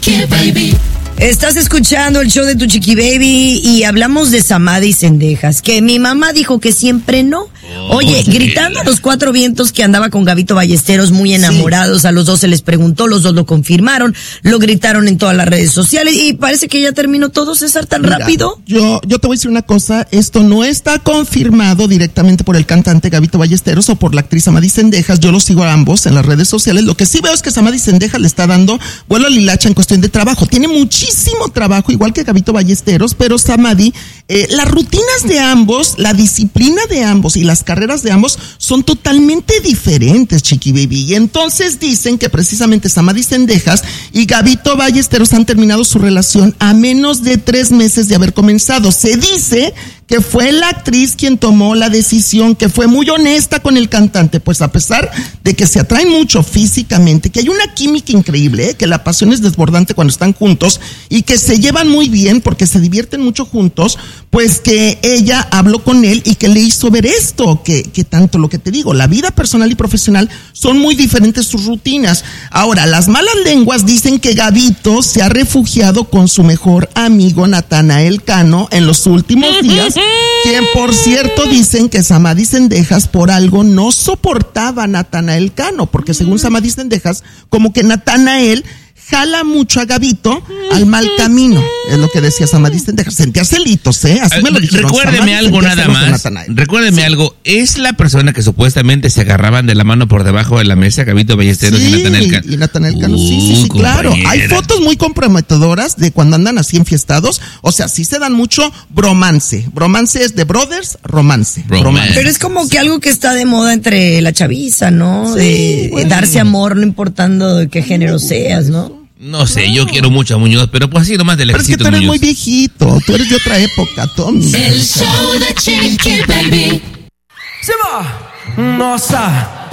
Chiqui Baby. Estás escuchando el show de Tu Chiqui Baby y hablamos de Samadhi Cendejas, que mi mamá dijo que siempre no. Oye, gritando a los cuatro vientos que andaba con Gabito Ballesteros muy enamorados, a los dos se les preguntó, los dos lo confirmaron, lo gritaron en todas las redes sociales y parece que ya terminó todo, César, tan rápido. Yo te voy a decir una cosa, esto no está confirmado directamente por el cantante Gabito Ballesteros o por la actriz Samadhi Cendejas, yo los sigo a ambos en las redes sociales, lo que sí veo es que Samadhi Cendejas le está dando vuelo a la hilacha en cuestión de trabajo, tiene muchísimo trabajo, igual que Gabito Ballesteros, pero Samadhi, las rutinas de ambos, la disciplina de ambos y las carreras de ambos son totalmente diferentes, Chiqui Baby. Y entonces dicen que precisamente Samadhi Cendejas y Gabito Ballesteros han terminado su relación a menos de 3 meses de haber comenzado. Se dice que fue la actriz quien tomó la decisión, que fue muy honesta con el cantante, pues a pesar de que se atraen mucho físicamente, que hay una química increíble, que la pasión es desbordante cuando están juntos y que se llevan muy bien porque se divierten mucho juntos, pues que ella habló con él y que le hizo ver esto, que tanto lo que te digo, la vida personal y profesional son muy diferentes sus rutinas. Ahora, las malas lenguas dicen que Gabito se ha refugiado con su mejor amigo Natanael Cano en los últimos días, quien por cierto dicen que Samadhi Cendejas por algo no soportaba a Natanael Cano, porque según Samadhi Cendejas, como que Natanael jala mucho a Gabito al mal camino, es lo que decía Samadhi Cendejas. Sentía celitos, así me lo dijeron. Recuérdeme algo nada más, recuérdeme algo, es la persona que supuestamente se agarraban de la mano por debajo de la mesa, Gabito Ballesteros y Natanael Cano. Y Natanael Cano, sí, claro. Hay fotos muy comprometedoras de cuando andan así enfiestados, o sea, sí se dan mucho bromance es de brothers, romance. Pero es como que algo que está de moda entre la chaviza, ¿no? Sí, de darse amor, no importando de qué género seas, ¿no? No sé, yo quiero mucho a Muñoz, pero pues así nomás del ejército. Pero es que tú eres muy viejito, tú eres de otra época, Tommy. El show de Chiqui Baby. Se va, nossa.